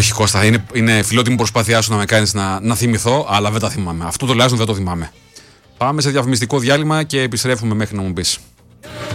Όχι, Κώστα, είναι φιλότιμη προσπάθειά σου να με κάνεις να θυμηθώ, αλλά δεν τα θυμάμαι. Αυτό τουλάχιστον δεν το θυμάμαι. Πάμε σε διαφημιστικό διάλειμμα και επιστρέφουμε μέχρι να μου πεις.